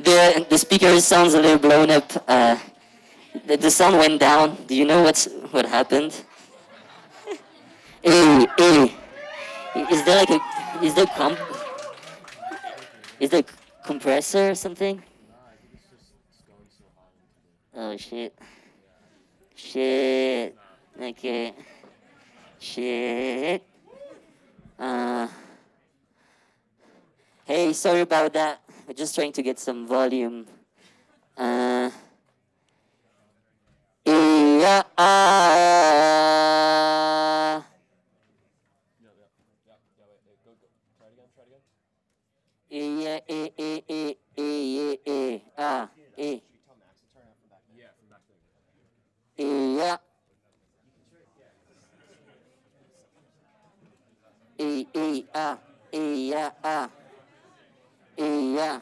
The speaker sounds a little blown up. The sound went down. Do you know what happened? Hey, is there like a is there comp is there compressor or something? Oh shit. Shit. Okay. Shit. Uh. Hey, sorry about that. We're just trying to get some volume. Uh. Yeah. Yeah. Eh. Yeah. Yeah. Yeah.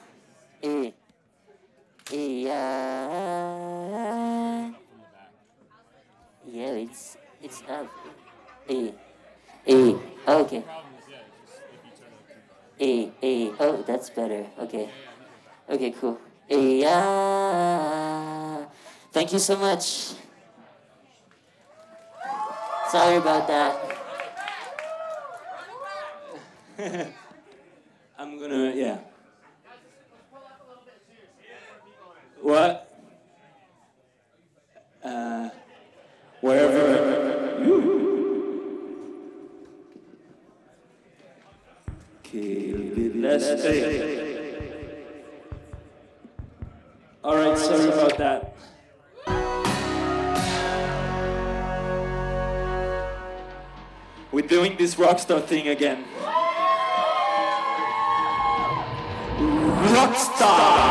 Yeah. Yeah, it's up. A. A. Okay. A. Oh, that's better. Okay. Okay, cool. A. Thank you so much. Sorry about that. I'm gonna, yeah. What? Wherever. Okay, let's stay. Alright, sorry about that. We're doing this rockstar thing again. Rockstar!